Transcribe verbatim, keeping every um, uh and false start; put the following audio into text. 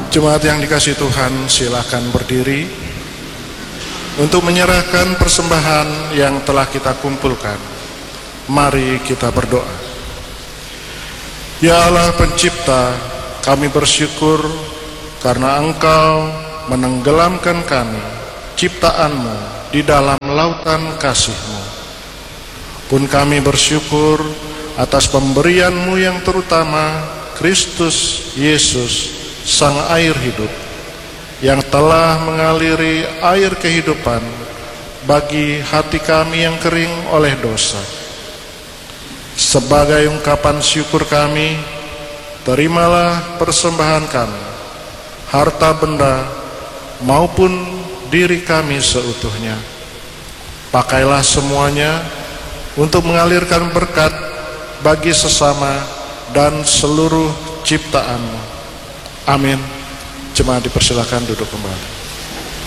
Jemaat yang dikasihi Tuhan, silakan berdiri untuk menyerahkan persembahan yang telah kita kumpulkan. Mari kita berdoa. Ya Allah Pencipta, kami bersyukur karena Engkau menenggelamkan kami, ciptaan-Mu, di dalam lautan kasih-Mu. Pun kami bersyukur atas pemberian-Mu yang terutama, Kristus Yesus, Sang air hidup, yang telah mengaliri air kehidupan bagi hati kami yang kering oleh dosa. Sebagai ungkapan syukur kami, terimalah persembahan kami, harta benda maupun diri kami seutuhnya. Pakailah semuanya untuk mengalirkan berkat bagi sesama dan seluruh ciptaan-Mu. Amin. Jemaat dipersilakan duduk kembali.